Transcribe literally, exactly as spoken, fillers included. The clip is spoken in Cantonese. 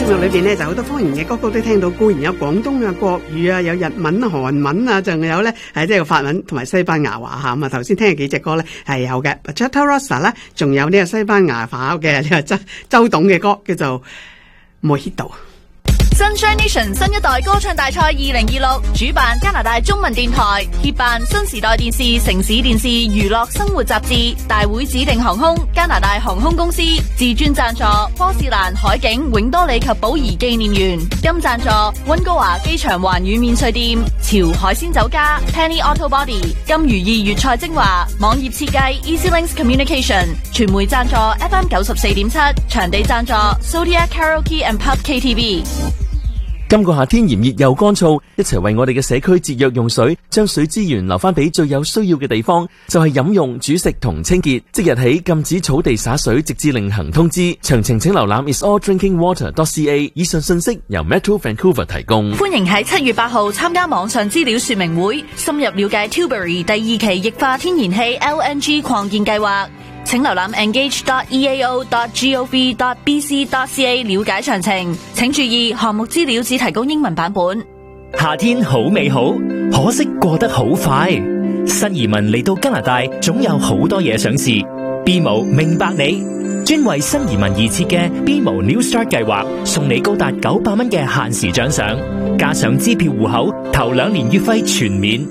節目裏邊咧就好多方言嘅歌曲都聽到，固然有廣東啊、國語啊，有日文、韓文啊，仲有咧係即係法文同埋西班牙話嚇。咁啊頭先聽嘅幾隻歌咧係有嘅 Bachata Rosa 啦，仲有呢個西班牙話嘅呢個周周董嘅歌叫做 Mojito。 Sunshine Nation 新一代歌唱大賽二零二六主辦加拿大中文電台，協辦新時代電視、城市電視、娛樂生活雜誌，大會指定航空加拿大航空公司，自專贊助波士蘭海景永多里及寶儀紀念園，金贊助溫哥華機場環宇免稅店、潮海鮮酒家、Penny Auto Body、金如意粵菜精華、網頁設計 Easy Links Communication， 傳媒贊助 F M 九十四點七，場地贊助 Zodiac Karaoke and Pub K T V。 今個夏天炎熱又乾燥，一齊為我哋嘅社區節約用水，將水資源留翻俾最有需要嘅地方，就係飲用、煮食同清潔。即日起禁止草地灑水，直至另行通知。詳情請瀏覽 is all drinking water dot c a。以上信息由 Metro Vancouver 提供。 歡迎喺七月八號參加網上資料說明會，深入了解 Tilbury 第二期液化天然氣 L N G 擴建計劃。請瀏覽 engage dot e a o dot gov dot b c dot c a 了解詳情。請注意，項目資料只提供英文版本。 夏天好美好，可惜過得好快。新移民嚟到加拿大，總有好多嘢想試。BMO 明白你，專為新移民而設嘅 BMO New Start 計劃，送你高達九百蚊嘅限時獎賞，加上支票戶口，頭兩年月費全免。